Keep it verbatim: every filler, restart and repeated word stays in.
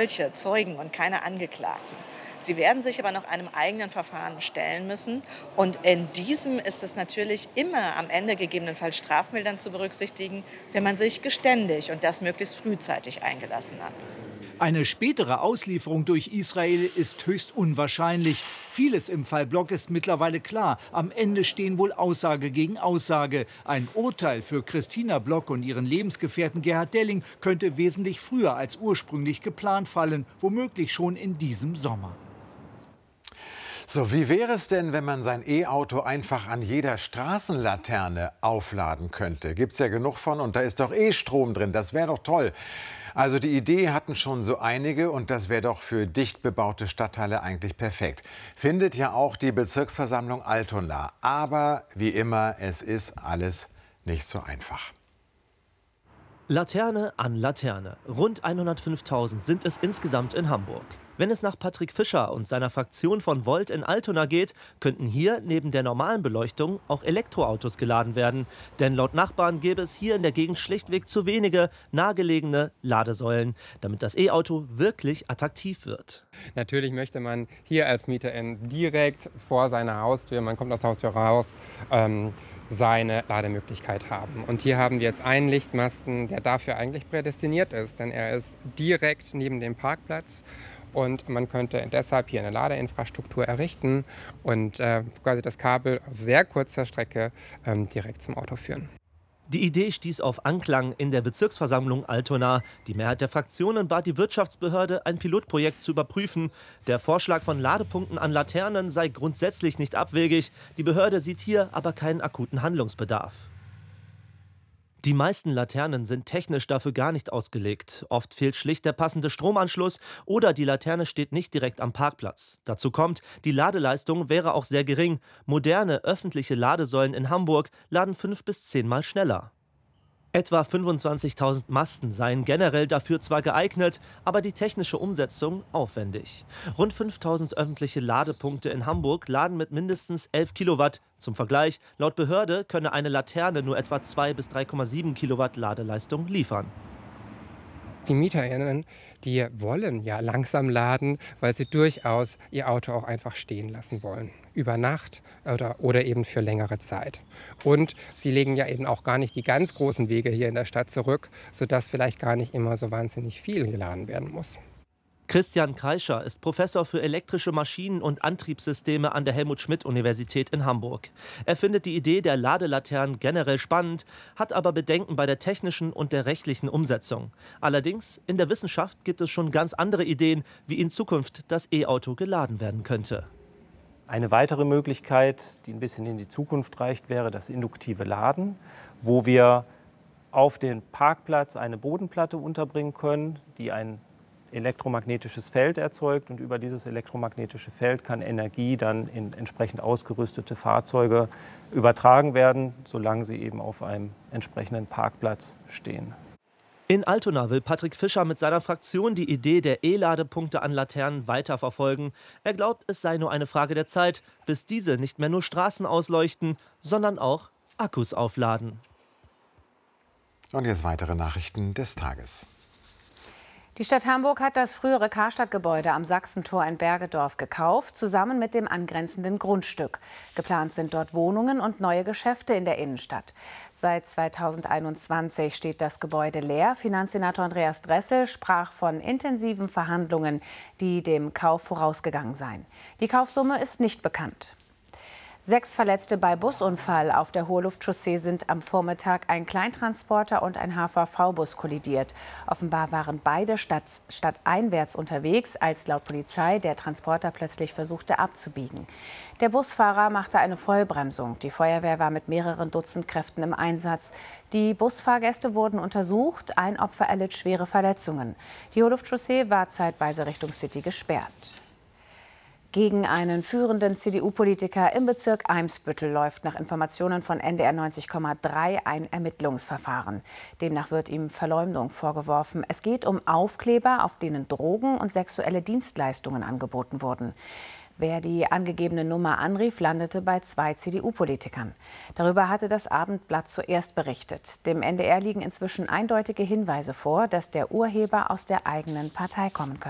solche Zeugen und keine Angeklagten. Sie werden sich aber noch einem eigenen Verfahren stellen müssen. Und in diesem ist es natürlich immer am Ende gegebenenfalls strafmildernd zu berücksichtigen, wenn man sich geständig und das möglichst frühzeitig eingelassen hat. Eine spätere Auslieferung durch Israel ist höchst unwahrscheinlich. Vieles im Fall Block ist mittlerweile klar. Am Ende stehen wohl Aussage gegen Aussage. Ein Urteil für Christina Block und ihren Lebensgefährten Gerhard Delling könnte wesentlich früher als ursprünglich geplant fallen, womöglich schon in diesem Sommer. So, wie wäre es denn, wenn man sein E-Auto einfach an jeder Straßenlaterne aufladen könnte? Gibt's ja genug von und da ist doch eh Strom drin. Das wäre doch toll. Also die Idee hatten schon so einige und das wäre doch für dicht bebaute Stadtteile eigentlich perfekt. Findet ja auch die Bezirksversammlung Altona. Aber wie immer, es ist alles nicht so einfach. Laterne an Laterne. Rund hundertfünftausend sind es insgesamt in Hamburg. Wenn es nach Patrick Fischer und seiner Fraktion von Volt in Altona geht, könnten hier neben der normalen Beleuchtung auch Elektroautos geladen werden. Denn laut Nachbarn gäbe es hier in der Gegend schlichtweg zu wenige nahegelegene Ladesäulen, damit das E-Auto wirklich attraktiv wird. Natürlich möchte man hier als Mieterin direkt vor seiner Haustür, man kommt aus der Haustür raus, ähm, seine Lademöglichkeit haben. Und hier haben wir jetzt einen Lichtmasten, der dafür eigentlich prädestiniert ist, denn er ist direkt neben dem Parkplatz. Und man könnte deshalb hier eine Ladeinfrastruktur errichten und äh, quasi das Kabel auf sehr kurzer Strecke ähm, direkt zum Auto führen. Die Idee stieß auf Anklang in der Bezirksversammlung Altona. Die Mehrheit der Fraktionen bat die Wirtschaftsbehörde, ein Pilotprojekt zu überprüfen. Der Vorschlag von Ladepunkten an Laternen sei grundsätzlich nicht abwegig. Die Behörde sieht hier aber keinen akuten Handlungsbedarf. Die meisten Laternen sind technisch dafür gar nicht ausgelegt. Oft fehlt schlicht der passende Stromanschluss oder die Laterne steht nicht direkt am Parkplatz. Dazu kommt, die Ladeleistung wäre auch sehr gering. Moderne öffentliche Ladesäulen in Hamburg laden fünf bis zehnmal schneller. Etwa fünfundzwanzigtausend Masten seien generell dafür zwar geeignet, aber die technische Umsetzung aufwendig. Rund fünftausend öffentliche Ladepunkte in Hamburg laden mit mindestens elf Kilowatt. Zum Vergleich, laut Behörde könne eine Laterne nur etwa zwei bis drei Komma sieben Kilowatt Ladeleistung liefern. Die MieterInnen, die wollen ja langsam laden, weil sie durchaus ihr Auto auch einfach stehen lassen wollen. Über Nacht oder, oder eben für längere Zeit. Und sie legen ja eben auch gar nicht die ganz großen Wege hier in der Stadt zurück, sodass vielleicht gar nicht immer so wahnsinnig viel geladen werden muss. Christian Kreischer ist Professor für elektrische Maschinen und Antriebssysteme an der Helmut-Schmidt-Universität in Hamburg. Er findet die Idee der Ladelaternen generell spannend, hat aber Bedenken bei der technischen und der rechtlichen Umsetzung. Allerdings, in der Wissenschaft gibt es schon ganz andere Ideen, wie in Zukunft das E-Auto geladen werden könnte. Eine weitere Möglichkeit, die ein bisschen in die Zukunft reicht, wäre das induktive Laden, wo wir auf den Parkplatz eine Bodenplatte unterbringen können, die ein elektromagnetisches Feld erzeugt und über dieses elektromagnetische Feld kann Energie dann in entsprechend ausgerüstete Fahrzeuge übertragen werden, solange sie eben auf einem entsprechenden Parkplatz stehen. In Altona will Patrick Fischer mit seiner Fraktion die Idee der E-Ladepunkte an Laternen weiterverfolgen. Er glaubt, es sei nur eine Frage der Zeit, bis diese nicht mehr nur Straßen ausleuchten, sondern auch Akkus aufladen. Und jetzt weitere Nachrichten des Tages. Die Stadt Hamburg hat das frühere Karstadt-Gebäude am Sachsentor in Bergedorf gekauft, zusammen mit dem angrenzenden Grundstück. Geplant sind dort Wohnungen und neue Geschäfte in der Innenstadt. Seit zweitausendeinundzwanzig steht das Gebäude leer. Finanzsenator Andreas Dressel sprach von intensiven Verhandlungen, die dem Kauf vorausgegangen seien. Die Kaufsumme ist nicht bekannt. Sechs Verletzte bei Busunfall auf der Hohlluftchaussee sind am Vormittag ein Kleintransporter und ein H V V-Bus kollidiert. Offenbar waren beide stadt, stadteinwärts unterwegs, als laut Polizei der Transporter plötzlich versuchte abzubiegen. Der Busfahrer machte eine Vollbremsung. Die Feuerwehr war mit mehreren Dutzend Kräften im Einsatz. Die Busfahrgäste wurden untersucht. Ein Opfer erlitt schwere Verletzungen. Die Hohlluftchaussee war zeitweise Richtung City gesperrt. Gegen einen führenden C D U-Politiker im Bezirk Eimsbüttel läuft nach Informationen von N D R neunzig Komma drei ein Ermittlungsverfahren. Demnach wird ihm Verleumdung vorgeworfen. Es geht um Aufkleber, auf denen Drogen und sexuelle Dienstleistungen angeboten wurden. Wer die angegebene Nummer anrief, landete bei zwei C D U-Politikern. Darüber hatte das Abendblatt zuerst berichtet. Dem N D R liegen inzwischen eindeutige Hinweise vor, dass der Urheber aus der eigenen Partei kommen könnte.